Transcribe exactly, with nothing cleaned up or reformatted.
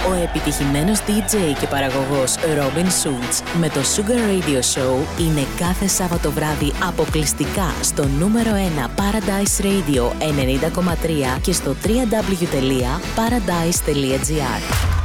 Ο επιτυχημένος ντι τζέι και παραγωγός Robin Schulz με το Sugar Radio Show είναι κάθε Σάββατο βράδυ αποκλειστικά στο νούμερο ένα Paradise Radio ενενήντα κόμμα τρία και στο double-u double-u double-u τελεία paradise τελεία gr.